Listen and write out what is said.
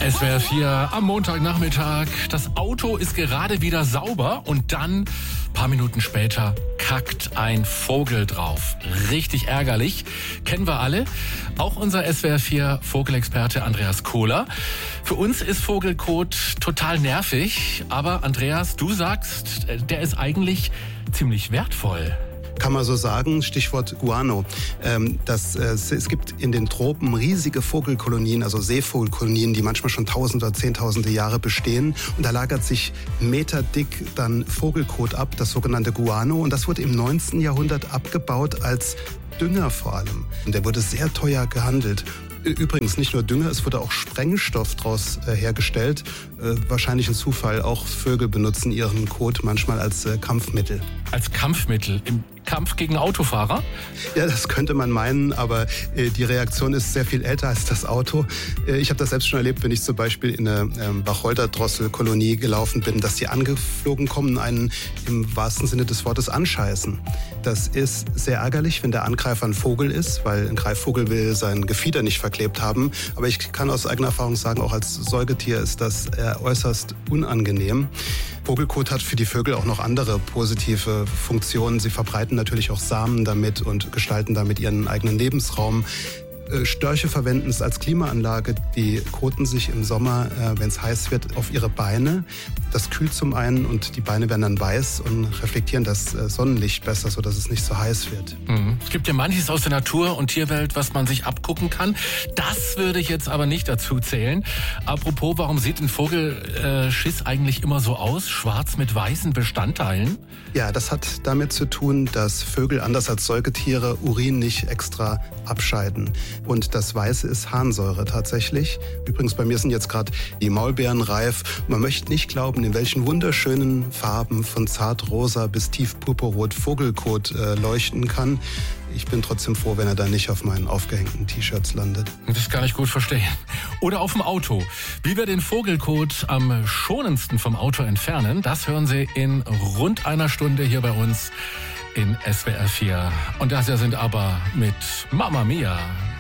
SWR 4 am Montagnachmittag. Das Auto ist gerade wieder sauber und dann, ein paar Minuten später, kackt ein Vogel drauf. Richtig ärgerlich. Kennen wir alle. Auch unser SWR 4 Vogelexperte Andreas Kohler. Für uns ist Vogelkot total nervig. Aber Andreas, du sagst, der ist eigentlich ziemlich wertvoll. Kann man so sagen, Stichwort Guano. Es gibt in den Tropen riesige Vogelkolonien, also Seevogelkolonien, die manchmal schon Tausende oder Zehntausende Jahre bestehen. Und da lagert sich meterdick dann Vogelkot ab, das sogenannte Guano. Und das wurde im 19. Jahrhundert abgebaut als Dünger vor allem. Und der wurde sehr teuer gehandelt. Übrigens nicht nur Dünger, es wurde auch Sprengstoff daraus hergestellt. Wahrscheinlich ein Zufall, auch Vögel benutzen ihren Kot manchmal als Kampfmittel. Als Kampfmittel im Kampf gegen Autofahrer? Ja, das könnte man meinen, aber die Reaktion ist sehr viel älter als das Auto. Ich habe das selbst schon erlebt, wenn ich zum Beispiel in eine Wacholderdrosselkolonie gelaufen bin, dass die angeflogen kommen, einen im wahrsten Sinne des Wortes anscheißen. Das ist sehr ärgerlich, wenn der Angreifer ein Vogel ist, weil ein Greifvogel will sein Gefieder nicht verklebt haben. Aber ich kann aus eigener Erfahrung sagen, auch als Säugetier ist das äußerst unangenehm. Vogelkot hat für die Vögel auch noch andere positive Funktionen. Sie verbreiten natürlich auch Samen damit und gestalten damit ihren eigenen Lebensraum. Störche verwenden es als Klimaanlage. Die koten sich im Sommer, wenn es heiß wird, auf ihre Beine. Das kühlt zum einen und die Beine werden dann weiß und reflektieren das Sonnenlicht besser, sodass es nicht so heiß wird. Es gibt ja manches aus der Natur- und Tierwelt, was man sich abgucken kann. Das würde ich jetzt aber nicht dazu zählen. Apropos, warum sieht ein Vogelschiss eigentlich immer so aus? Schwarz mit weißen Bestandteilen? Ja, das hat damit zu tun, dass Vögel anders als Säugetiere Urin nicht extra abscheiden. Und das Weiße ist Harnsäure tatsächlich. Übrigens, bei mir sind jetzt gerade die Maulbeeren reif. Man möchte nicht glauben, in welchen wunderschönen Farben von zartrosa bis tief purpurrot Vogelkot leuchten kann. Ich bin trotzdem froh, wenn er da nicht auf meinen aufgehängten T-Shirts landet. Das kann ich gut verstehen. Oder auf dem Auto. Wie wir den Vogelkot am schonendsten vom Auto entfernen, das hören Sie in rund einer Stunde hier bei uns in SWR 4. Und das sind aber mit Mamma Mia.